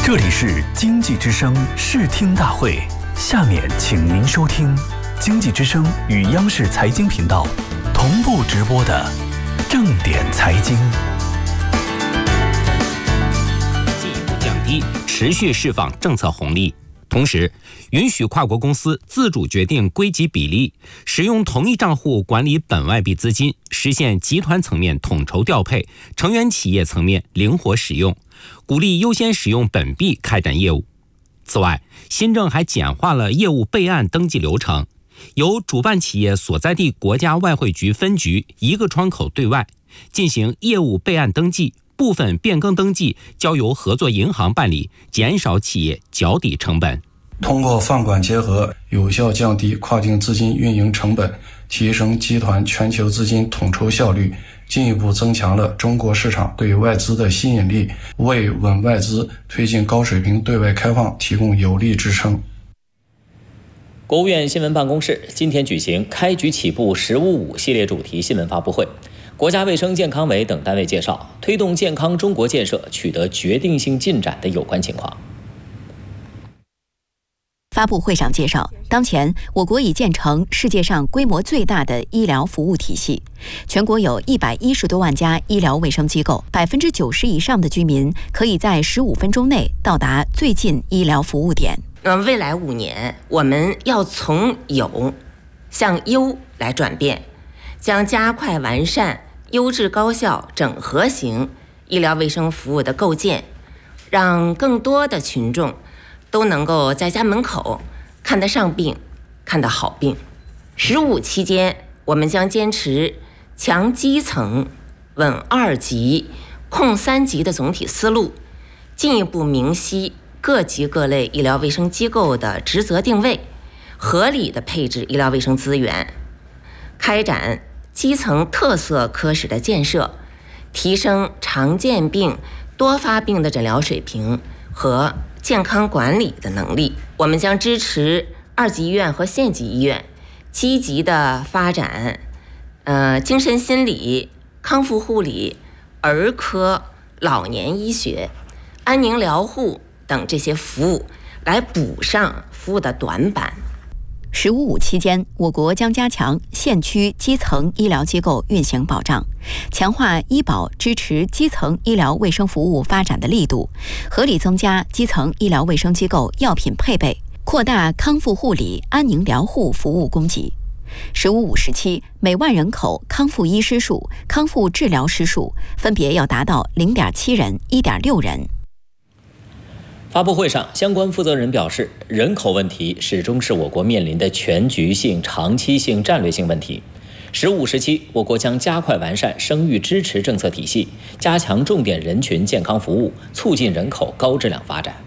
这里是经济之声视听大会，下面请您收听经济之声与央视财经频道同步直播的正点财经。 进一步降低，持续释放政策红利，同时允许跨国公司自主决定归集比例，使用同一账户管理本外币资金，实现集团层面统筹调配，成员企业层面灵活使用，鼓励优先使用本币开展业务。此外，新政还简化了业务备案登记流程，由主办企业所在地国家外汇局分局一个窗口对外进行业务备案登记，部分变更登记交由合作银行办理，减少企业缴抵成本。 通过放管结合，有效降低跨境资金运营成本，提升集团全球资金统筹效率，进一步增强了中国市场对外资的吸引力，为稳外资推进高水平对外开放提供有力支撑。 国务院新闻办公室今天举行开局起步“15.5”系列主题新闻发布会，国家卫生健康委等单位介绍推动健康中国建设取得决定性进展的有关情况。 发布会上介绍，当前我国已建成世界上规模最大的医疗服务体系，全国有110多万家医疗卫生机构，90%以上的居民可以在15分钟内到达最近医疗服务点。 未来5年，我们要从有向优来转变，将加快完善优质高效整合型医疗卫生服务的构建，让更多的群众都能够在家门口看得上病，看得好病。15期间，我们将坚持强基层、稳2级、控3级的总体思路，进一步明晰各级各类医疗卫生机构的职责定位，合理的配置医疗卫生资源，开展基层特色科室的建设，提升常见病、多发病的诊疗水平和健康管理的能力。我们将支持2级医院和县级医院积极的发展精神心理、康复护理、儿科、老年医学、安宁疗护等这些服务，来补上服务的短板。 15.5期间，我国将加强县区基层医疗机构运行保障，强化医保支持基层医疗卫生服务发展的力度，合理增加基层医疗卫生机构药品配备，扩大康复护理、安宁疗护服务供给。15.5时期，每万人口康复医师数、康复治疗师数分别要达到0.7人、1.6人。 发布会上，相关负责人表示，人口问题始终是我国面临的全局性、长期性、战略性问题。15时期，我国将加快完善生育支持政策体系，加强重点人群健康服务，促进人口高质量发展。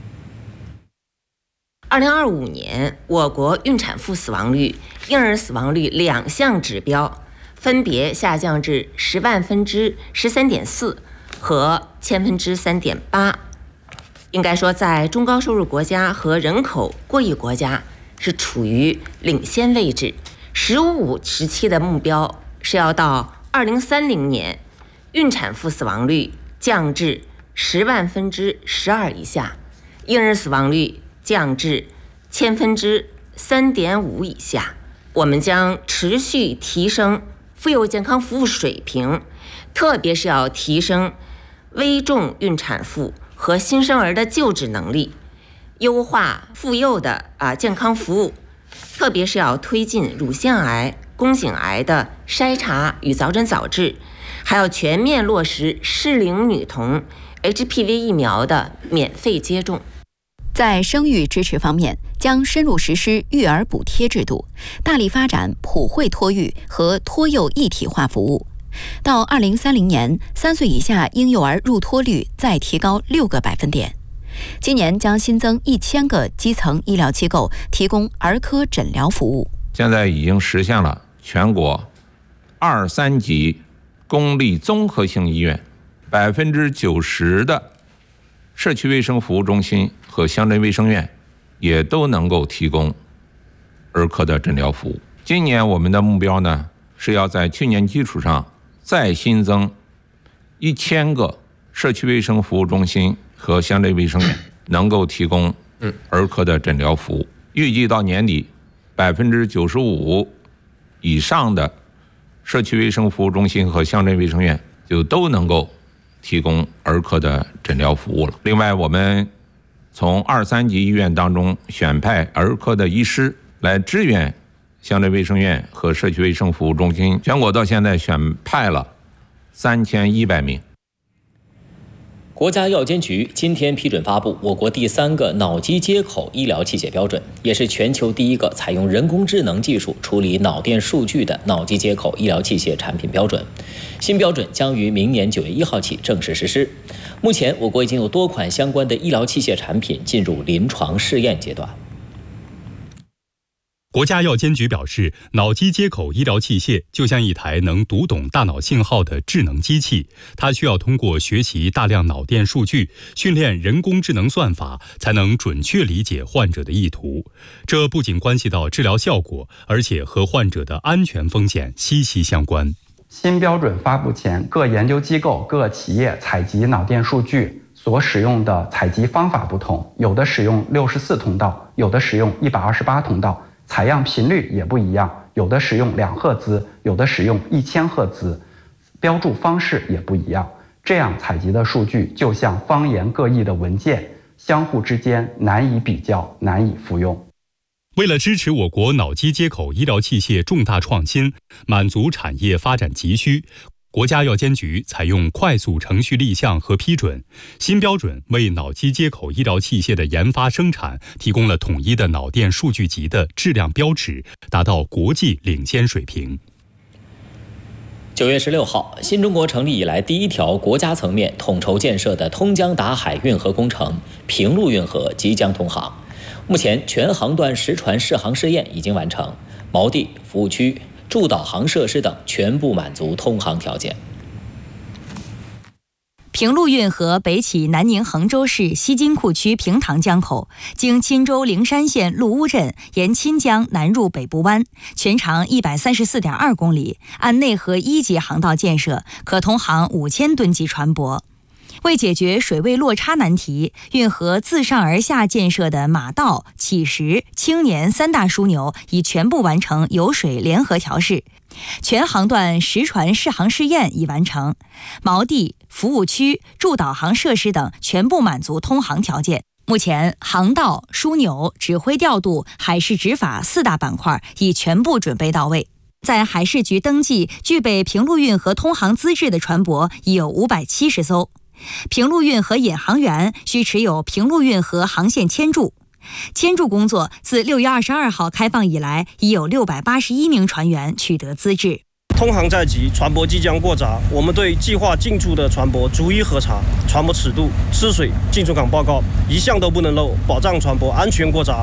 2025年，我国孕产妇死亡率、婴儿死亡率2项指标分别下降至10万分之13.4和1000分之3.8。应该说，在中高收入国家和人口过亿国家是处于领先位置。15.5时期的目标是要到2030年，孕产妇死亡率降至10万分之12以下，婴儿死亡率降至1000分之3.5以下。我们将持续提升妇幼健康服务水平，特别是要提升危重孕产妇和新生儿的救治能力，优化妇幼的健康服务，特别是要推进乳腺癌、宫颈癌的筛查与早诊早治，还要全面落实适龄女童 HPV 疫苗的免费接种。 在生育支持方面，将深入实施育儿补贴制度，大力发展普惠托育和托幼一体化服务。到2030年，3岁以下婴幼儿入托率再提高6个百分点。今年将新增1000个基层医疗机构提供儿科诊疗服务。 现在已经实现了全国2、3级公立综合性医院90%的社区卫生服务中心和乡镇卫生院也都能够提供儿科的诊疗服务。今年我们的目标呢，是要在去年基础上再新增1000个社区卫生服务中心和乡镇卫生院， 能够提供儿科的诊疗服务。预计到年底，95%以上的社区卫生服务中心和乡镇卫生院就都能够提供儿科的诊疗服务了。另外，我们从2、3级医院当中选派儿科的医师来支援乡镇卫生院和社区卫生服务中心，全国到现在选派了3100名。 国家药监局今天批准发布我国第3个脑机接口医疗器械标准，也是全球第1个采用人工智能技术处理脑电数据的脑机接口医疗器械产品标准。新标准将于明年9月1号起正式实施。目前，我国已经有多款相关的医疗器械产品进入临床试验阶段。 国家药监局表示，脑机接口医疗器械就像一台能读懂大脑信号的智能机器，它需要通过学习大量脑电数据，训练人工智能算法，才能准确理解患者的意图。这不仅关系到治疗效果，而且和患者的安全风险息息相关。 新标准发布前，各研究机构、各企业采集脑电数据所使用的采集方法不同，有的使用64通道，有的使用128通道。采样频率也不一样，有的使用2赫兹，有的使用1000赫兹，标注方式也不一样。这样采集的数据就像方言各异的文件，相互之间难以比较，难以复用。 为了支持我国脑机接口医疗器械重大创新，满足产业发展急需，国家药监局采用快速程序立项和批准新标准，为脑机接口医疗器械的研发生产提供了统一的脑电数据集的质量标尺，达到国际领先水平。 9月16号，新中国成立以来第1条国家层面统筹建设的通江达海运河工程平陆运河即将通航。目前，全航段实船试航试验已经完成，锚地、服务区、驻导航设施等全部满足通航条件。 平陆运河北起南宁衡州市西金库区平塘江口，经钦州灵山县陆乌镇，沿钦江南入北部湾，全长134.2公里，按内河1级航道建设，可通航5000吨级船舶。为解决水位落差难题，运河自上而下建设的马道、起石、青年3大枢纽已全部完成油水联合调试，全航段实船试航试验已完成，锚地、服务区、驻导航设施等全部满足通航条件。目前，航道、枢纽、指挥调度、海事执法4大板块已全部准备到位。在海事局登记具备平陆运河通航资质的船舶已有570艘。平陆运河引航员需持有平陆运河航线签注。签注工作自6月22号开放以来，已有681名船员取得资质。 通航在即，船舶即将过闸，我们对计划进驻的船舶逐一核查，船舶尺度、吃水、进出港报告一项都不能漏，保障船舶安全过闸。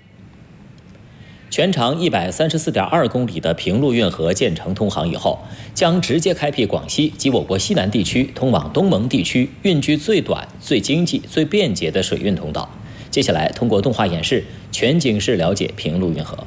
全长134.2公里的平陆运河建成通航以后，将直接开辟广西及我国西南地区通往东盟地区运距最短、最经济、最便捷的水运通道。接下来通过动画演示，全景式了解平陆运河。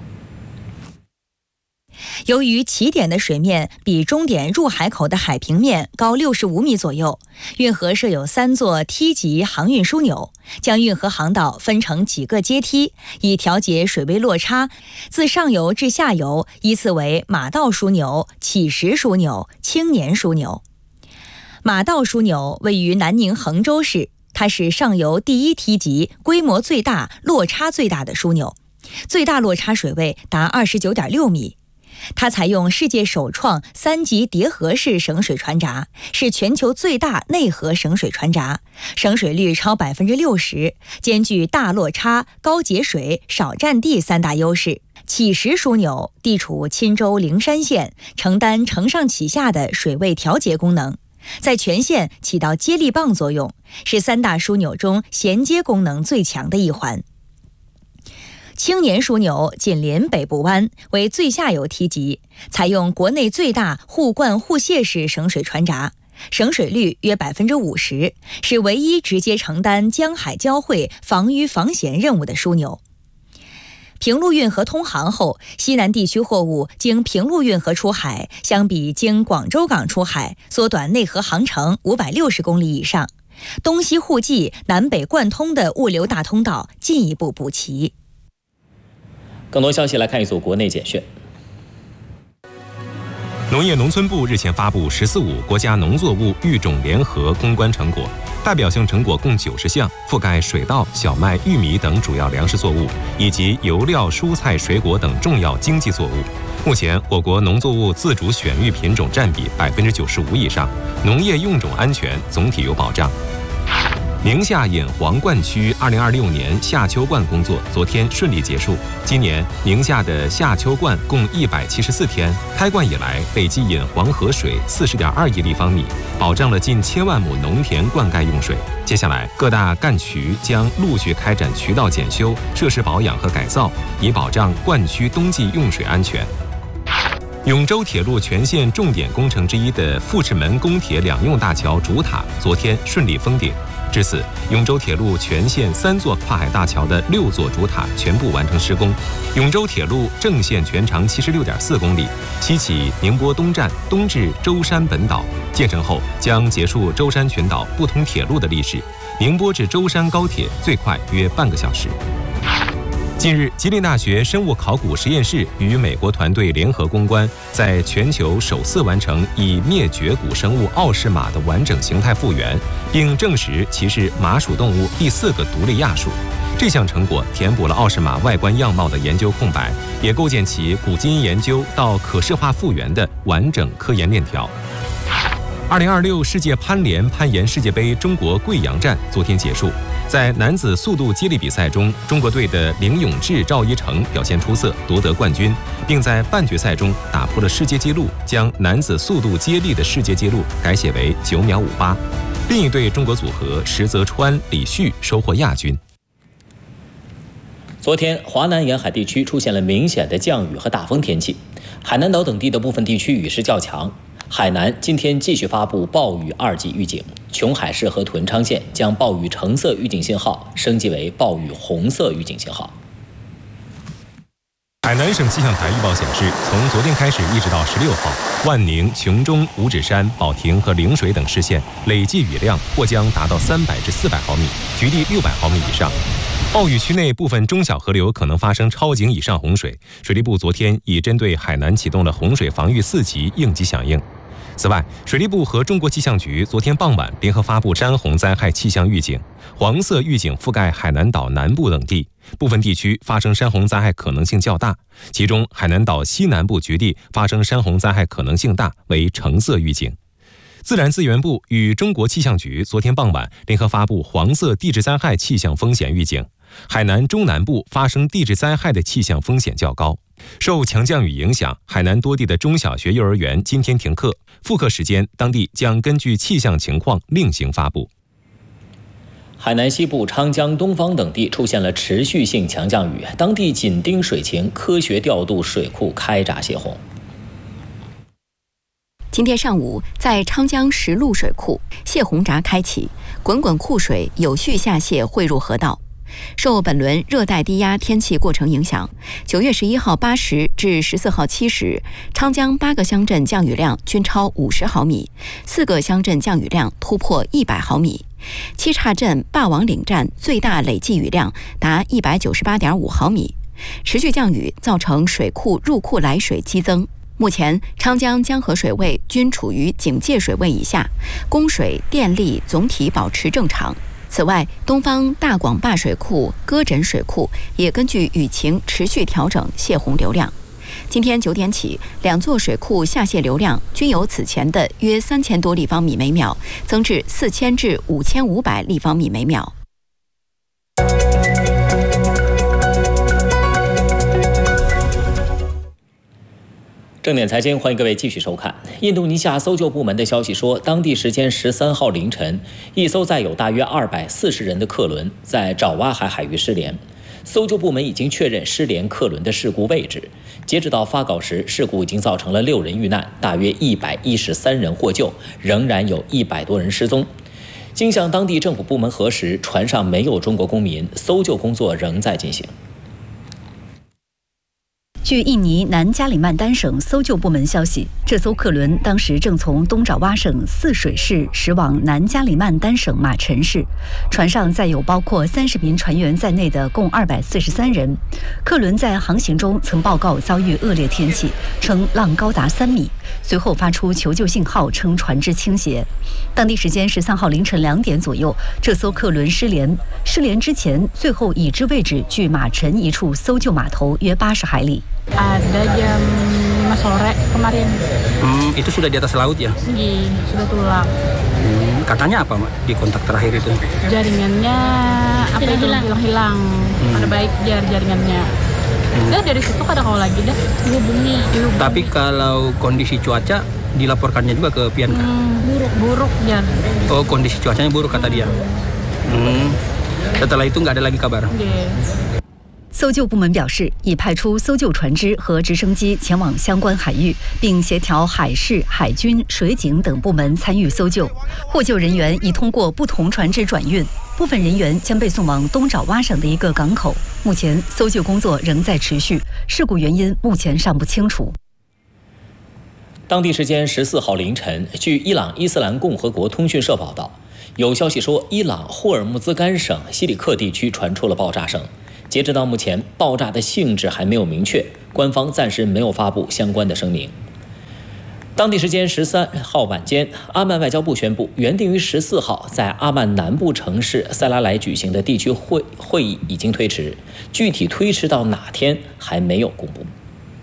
由于起点的水面比终点入海口的海平面高65米左右，运河设有3座梯级航运枢纽，将运河航道分成几个阶梯，以调节水位落差。自上游至下游依次为马道枢纽、起石枢纽、青年枢纽。马道枢纽位于南宁衡州市，它是上游第1梯级、规模最大、落差最大的枢纽，最大落差水位达29.6米。它采用世界首创3级叠合式省水船闸，是全球最大内河省水船闸，省水率超60%，兼具大落差、高节水、少占地3大优势。起石枢纽地处钦州灵山县，承担承上启下的水位调节功能，在全县起到接力棒作用，是3大枢纽中衔接功能最强的一环。青年枢纽紧邻北部湾，为最下游梯级，采用国内最大互灌互卸式省水船闸，省水率约50%，是唯一直接承担江海交汇防淤防咸任务的枢纽。平陆运河通航后，西南地区货物经平陆运河出海，相比经广州港出海，缩短内河航程560公里以上。 东西互济、南北贯通的物流大通道进一步补齐。 更多消息来看一组国内简讯。 农业农村部日前发布“十四五”国家农作物育种联合攻关成果，代表性成果共90项，覆盖水稻、小麦、玉米等主要粮食作物，以及油料、蔬菜、水果等重要经济作物。目前，我国农作物自主选育品种占比95%以上，农业用种安全总体有保障。宁夏眼黄灌区2026年夏秋灌工作昨天顺利结束。今年宁夏的夏秋灌共174天，开灌以来累计引黄河水40.2亿立方米，保障了近1000万亩农田灌溉用水。接下来，各大干渠将陆续开展渠道检修、设施保养和改造，以保障灌区冬季用水安全。永州铁路全线重点工程之一的富士门公铁两用大桥主塔昨天顺利封顶。至此，永州铁路全线3座跨海大桥的6座主塔全部完成施工。永州铁路正线全长76.4公里，西起宁波东站，东至舟山本岛。建成后将结束舟山群岛不通铁路的历史。宁波至舟山高铁最快约半个小时。近日，吉林大学生物考古实验室与美国团队联合攻关，在全球首次完成已灭绝古生物奥氏马的完整形态复原，并证实其是马属动物第4个独立亚属。这项成果填补了奥氏马外观样貌的研究空白，也构建起古基因研究到可视化复原的完整科研链条。2026世界攀岩世界杯中国贵阳站昨天结束。在男子速度接力比赛中，中国队的凌永志、赵一成表现出色，夺得冠军，并在半决赛中打破了世界纪录，将男子速度接力的世界纪录改写为9秒58。另一对中国组合石泽川、李旭收获亚军。 昨天，华南沿海地区出现了明显的降雨和大风天气，海南岛等地的部分地区雨势较强。海南今天继续发布暴雨2级预警，琼海市和屯昌县将暴雨橙色预警信号升级为暴雨红色预警信号。 海南省气象台预报显示，从昨天开始一直到16号，万宁、琼中、五指山、保亭和陵水等市县累计雨量或将达到300至400毫米，局地600毫米以上。暴雨区内部分中小河流可能发生超警以上洪水，水利部昨天已针对海南启动了洪水防御4级应急响应。此外，水利部和中国气象局昨天傍晚联合发布山洪灾害气象预警，黄色预警覆盖海南岛南部等地，部分地区发生山洪灾害可能性较大，其中海南岛西南部局地发生山洪灾害可能性大，为橙色预警。自然资源部与中国气象局昨天傍晚联合发布黄色地质灾害气象风险预警，海南中南部发生地质灾害的气象风险较高。受强降雨影响，海南多地的中小学、幼儿园今天停课，复课时间当地将根据气象情况另行发布。 海南西部、昌江、东方等地出现了持续性强降雨，当地紧盯水情，科学调度水库开闸泄洪。 今天上午，在昌江石路水库泄洪闸开启，滚滚库水有序下泄汇入河道。受本轮热带低压天气过程影响，9月11号8时至14号7时，昌江8个乡镇降雨量均超50毫米，4个乡镇降雨量突破100毫米。七岔镇霸王岭站最大累计雨量达198.5毫米。持续降雨造成水库入库来水激增。目前，昌江江河水位均处于警戒水位以下，供水、电力总体保持正常。此外，东方大广坝水库、歌枕水库也根据雨情持续调整泄洪流量。今天9点起，2座水库下泄流量均由此前的约3000多立方米每秒增至4000至5500立方米每秒。 正点财经，欢迎各位继续收看。印度尼西亚搜救部门的消息说，当地时间13号凌晨，一艘载有大约240人的客轮在爪哇海海域失联。搜救部门已经确认失联客轮的事故位置。截止到发稿时，事故已经造成了6人遇难，大约113人获救，仍然有100多人失踪。经向当地政府部门核实，船上没有中国公民，搜救工作仍在进行。 据印尼南加里曼丹省搜救部门消息，这艘客轮当时正从东爪哇省泗水市驶往南加里曼丹省马陈市，船上载有包括30名船员在内的共243人。客轮在航行中曾报告遭遇恶劣天气，称浪高达3米，随后发出求救信号，称船只倾斜。当地时间13号凌晨2点左右，这艘客轮失联。失联之前，最后已知位置距马陈一处搜救码头约80海里。 Ada jam 5 sore kemarin. Itu sudah di atas laut ya? Sudah tulang. Katanya apa, Mak, di kontak terakhir itu? Jaringannya apa itu hilang. Ada baik jaringannya. Udah dari situ kada kau lagi dah dihubungi. Tapi kalau kondisi cuaca dilaporkannya juga ke Pianka? Buruk ya. Oh, kondisi cuacanya buruk kata dia. Setelah itu nggak ada lagi kabar. 搜救部门表示，已派出搜救船只和直升机前往相关海域，并协调海事、海军、水警等部门参与搜救。获救人员已通过不同船只转运，部分人员将被送往东爪哇省的一个港口。目前，搜救工作仍在持续，事故原因目前尚不清楚。 当地时间14号凌晨，据伊朗伊斯兰共和国通讯社报道，有消息说，伊朗霍尔木兹干省西里克地区传出了爆炸声。截止到目前，爆炸的性质还没有明确，官方暂时没有发布相关的声明。当地时间13号晚间，阿曼外交部宣布，原定于14号在阿曼南部城市塞拉莱举行的地区会议已经推迟，具体推迟到哪天还没有公布。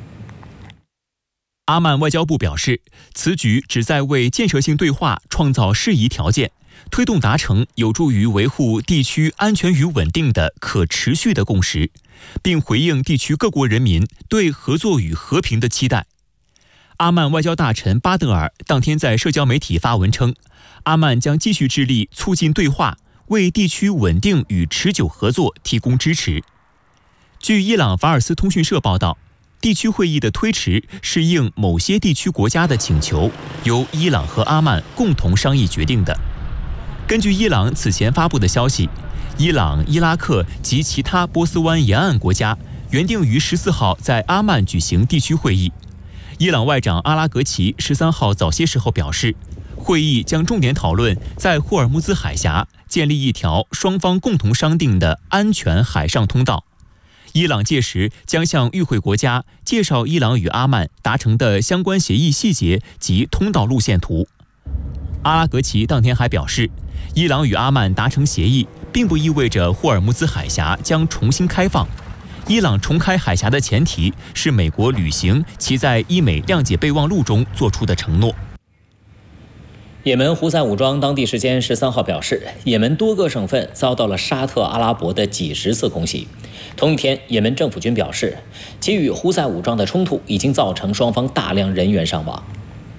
阿曼外交部表示，此举旨在为建设性对话创造适宜条件，推动达成有助于维护地区安全与稳定的可持续的共识，并回应地区各国人民对合作与和平的期待。阿曼外交大臣巴德尔当天在社交媒体发文称，阿曼将继续致力促进对话，为地区稳定与持久合作提供支持。据伊朗法尔斯通讯社报道，地区会议的推迟是应某些地区国家的请求，由伊朗和阿曼共同商议决定的。根据伊朗此前发布的消息，伊朗、伊拉克及其他波斯湾沿岸国家原定于14号在阿曼举行地区会议。伊朗外长阿拉格齐13号早些时候表示，会议将重点讨论在霍尔木兹海峡建立一条双方共同商定的安全海上通道。伊朗届时将向与会国家介绍伊朗与阿曼达成的相关协议细节及通道路线图。阿拉格齐当天还表示，伊朗与阿曼达成协议，并不意味着霍尔木兹海峡将重新开放。伊朗重开海峡的前提是美国履行其在伊美谅解备忘录中做出的承诺。 也门胡塞武装当地时间13号表示，也门多个省份遭到了沙特阿拉伯的几十次空袭。同一天，也门政府军表示，其与胡塞武装的冲突已经造成双方大量人员伤亡。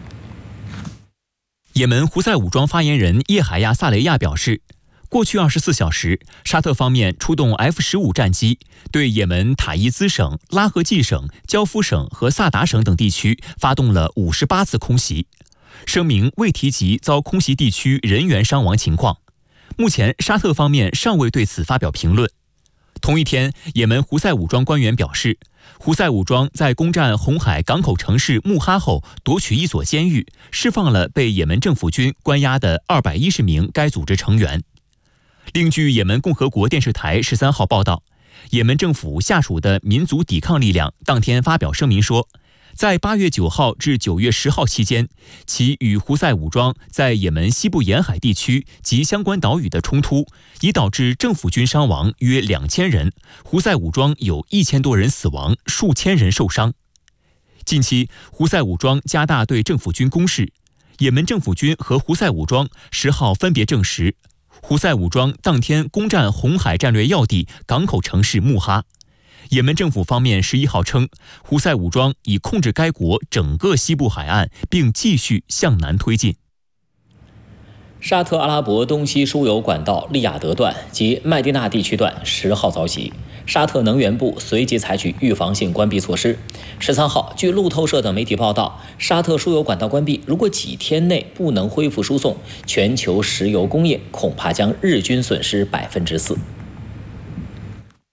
也门胡塞武装发言人叶海亚·萨雷亚表示，过去24小时，沙特方面出动 F-15战机，对也门塔伊兹省、拉合季省、焦夫省和萨达省等地区发动了58次空袭。声明未提及遭空袭地区人员伤亡情况。目前，沙特方面尚未对此发表评论。同一天，也门胡塞武装官员表示，胡塞武装在攻占红海港口城市穆哈后夺取一所监狱，释放了被也门政府军关押的210名该组织成员。另据也门共和国电视台13号报道，也门政府下属的民族抵抗力量当天发表声明说，在8月9号至9月10号期间，其与胡塞武装在也门西部沿海地区及相关岛屿的冲突，已导致政府军伤亡约2000人，胡塞武装有1000多人死亡，数千人受伤。近期，胡塞武装加大对政府军攻势，也门政府军和胡塞武装10号分别证实，胡塞武装当天攻占红海战略要地港口城市穆哈。也门政府方面11号称，胡塞武装已控制该国整个西部海岸，并继续向南推进。 沙特阿拉伯东西输油管道利雅得段及麦地那地区段10号遭袭，沙特能源部随即采取预防性关闭措施。13号，据路透社等媒体报道，沙特输油管道关闭，如果几天内不能恢复输送，全球石油供应恐怕将日均损失4%。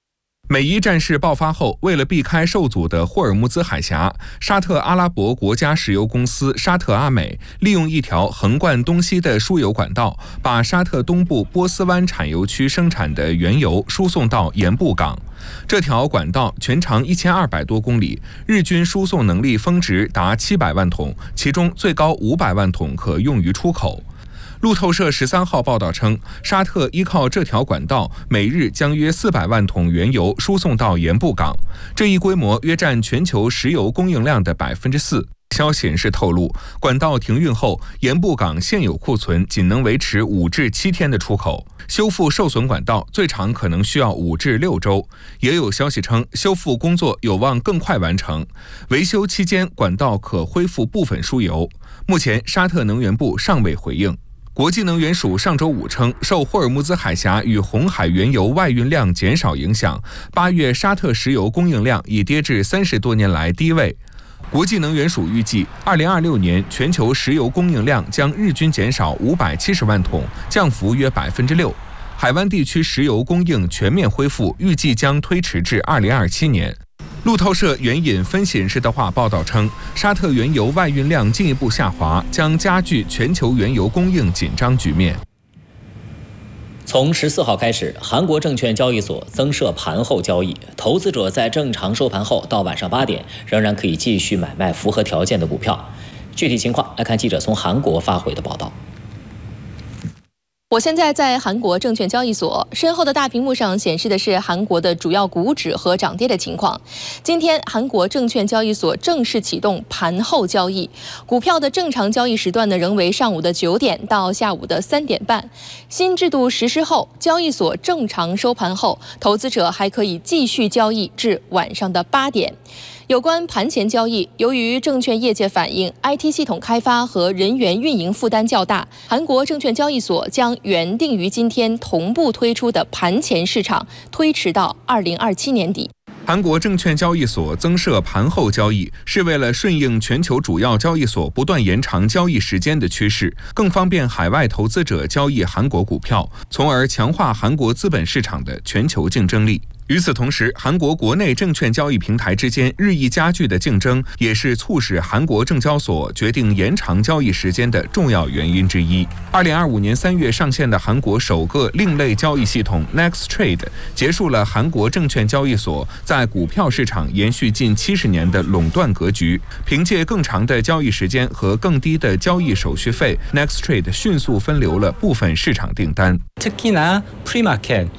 美伊战事爆发后，为了避开受阻的霍尔木兹海峡，沙特阿拉伯国家石油公司沙特阿美利用一条横贯东西的输油管道，把沙特东部波斯湾产油区生产的原油输送到盐布港。这条管道全长1200多公里，日均输送能力峰值达700万桶，其中最高500万桶可用于出口。路透社13号报道称，沙特依靠这条管道，每日将约400万桶原油输送到盐布港，这一规模约占全球石油供应量的4%。消息人士透露，管道停运后，盐布港现有库存仅能维持5至7天的出口，修复受损管道最长可能需要5至6周。也有消息称，修复工作有望更快完成，维修期间管道可恢复部分输油。目前，沙特能源部尚未回应。国际能源署上周五称，受霍尔木兹海峡与红海原油外运量减少影响，8月沙特石油供应量已跌至30多年来低位。国际能源署预计，2026年全球石油供应量将日均减少570万桶，降幅约6%。海湾地区石油供应全面恢复，预计将推迟至2027年。路透社援引分析人士的话报道称，沙特原油外运量进一步下滑，将加剧全球原油供应紧张局面。 从14号开始，韩国证券交易所增设盘后交易，投资者在正常收盘后到晚上8点，仍然可以继续买卖符合条件的股票。具体情况来看记者从韩国发回的报道。 我现在在韩国证券交易所，身后的大屏幕上显示的是韩国的主要股指和涨跌的情况。今天，韩国证券交易所正式启动盘后交易，股票的正常交易时段呢仍为上午的9点到下午的3点半。新制度实施后，交易所正常收盘后，投资者还可以继续交易至晚上的8点。有关盘前交易，由于证券业界反映 IT 系统开发和人员运营负担较大，韩国证券交易所将原定于今天同步推出的盘前市场推迟到2027年底。 韩国证券交易所增设盘后交易，是为了顺应全球主要交易所不断延长交易时间的趋势，更方便海外投资者交易韩国股票，从而强化韩国资本市场的全球竞争力。与此同时，韩国国内证券交易平台之间日益加剧的竞争，也是促使韩国证交所决定延长交易时间的重要原因之一。2025年3月上线的韩国首个另类交易系统 Next Trade 结束了韩国证券交易所在股票市场延续近70年的垄断格局。凭借更长的交易时间和更低的交易手续费， Next Trade 迅速分流了部分市场订单。 특히나 프리마켓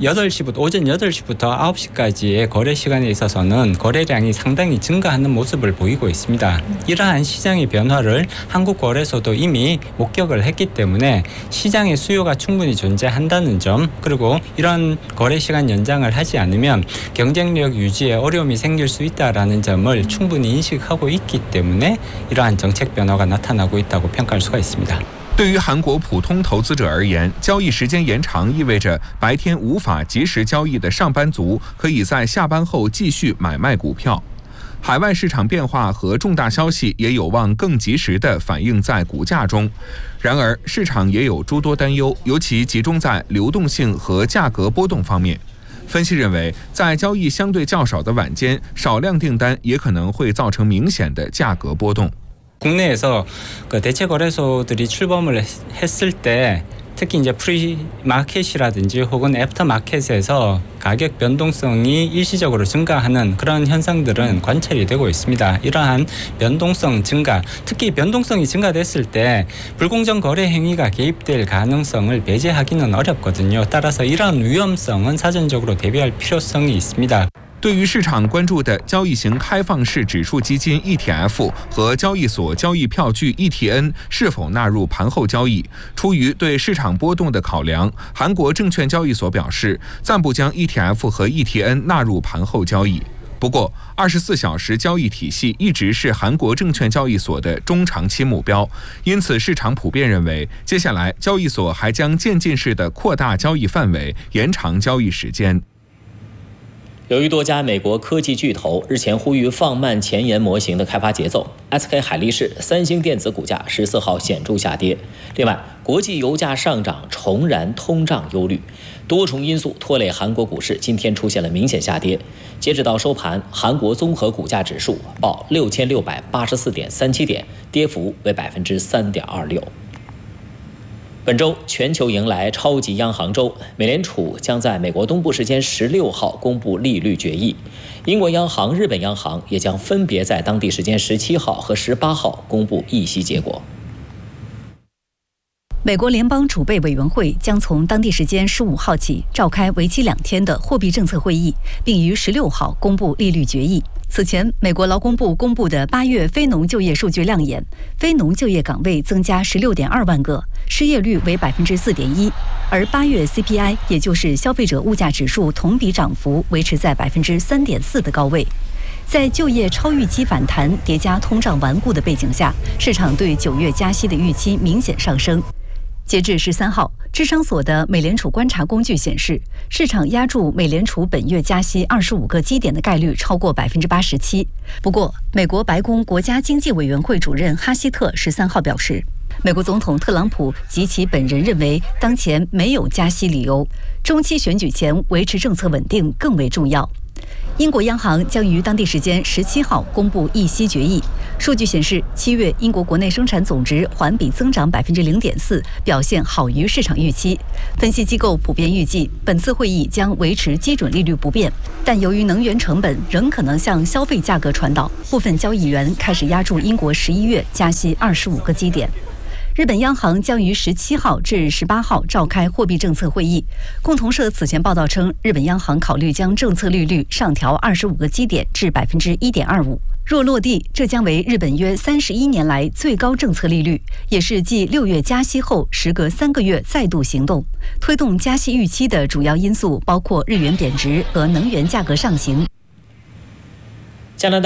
오전 8시부터 9시까지의 거래 시간에 있어서는 거래량이 상당히 증가하는 모습을 보이고 있습니다. 이러한 시장의 변화를 한국 거래소도 이미 목격을 했기 때문에 시장의 수요가 충분히 존재한다는 점, 그리고 이런 거래 시간 연장을 하지 않으면 경쟁력 유지에 어려움이 생길 수 있다라는 점을 충분히 인식하고 있기 때문에 이러한 정책 변화가 나타나고 있다고 평가할 수가 있습니다. 对于韩国普通投资者而言，交易时间延长意味着白天无法及时交易的上班族可以在下班后继续买卖股票。海外市场变化和重大消息也有望更及时地反映在股价中。然而，市场也有诸多担忧，尤其集中在流动性和价格波动方面。分析认为，在交易相对较少的晚间，少量订单也可能会造成明显的价格波动。 국내에서 대체 거래소들이 출범을 했을 때 특히 이제 프리마켓이라든지 혹은 애프터마켓에서 가격 변동성이 일시적으로 증가하는 그런 현상들은 관찰이 되고 있습니다. 이러한 변동성 증가, 특히 변동성이 증가됐을 때 불공정 거래 행위가 개입될 가능성을 배제하기는 어렵거든요. 따라서 이러한 위험성은 사전적으로 대비할 필요성이 있습니다. 对于市场关注的交易型开放式指数基金 ETF 和交易所交易票据 ETN 是否纳入盘后交易，出于对市场波动的考量，韩国证券交易所表示暂不将 ETF 和 ETN 纳入盘后交易。不过，24小时交易体系一直是韩国证券交易所的中长期目标，因此市场普遍认为，接下来交易所还将渐进式地扩大交易范围，延长交易时间。 由于多家美国科技巨头日前呼吁放慢前沿模型的开发节奏 ，SK 海力士、三星电子股价14号显著下跌。另外，国际油价上涨重燃通胀忧虑，多重因素拖累韩国股市今天出现了明显下跌。截止到收盘，韩国综合股价指数报6684.37点，跌幅为3.26%。本周全球迎来超级央行周，美联储将在美国东部时间16号公布利率决议，英国央行、日本央行也将分别在当地时间17号和18号公布议息结果。 美国联邦储备委员会将从当地时间15号起召开为期2天的货币政策会议，并于16号公布利率决议。此前，美国劳工部公布的8月非农就业数据亮眼，非农就业岗位增加16.2万个，失业率为4.1%，而8月 CPI 也就是消费者物价指数同比涨幅维持在3.4%的高位。在就业超预期反弹叠加通胀顽固的背景下，市场对9月加息的预期明显上升。截至13号，智商所的美联储观察工具显示，市场押注美联储本月加息25个基点的概率超过87%。不过，美国白宫国家经济委员会主任哈希特13号表示，美国总统特朗普及其本人认为，当前没有加息理由，中期选举前维持政策稳定更为重要。英国央行将于当地时间17号公布议息决议。数据显示，7月英国国内生产总值环比增长0.4%，表现好于市场预期。分析机构普遍预计，本次会议将维持基准利率不变，但由于能源成本仍可能向消费价格传导，部分交易员开始押注英国11月加息25个基点。日本央行将于17号至18号召开货币政策会议。共同社此前报道称，日本央行考虑将政策利率上调25个基点至1.25%。若落地，这将为日本约31年来最高政策利率，也是继6月加息后时隔3个月再度行动。推动加息预期的主要因素包括日元贬值和能源价格上行。 加拿大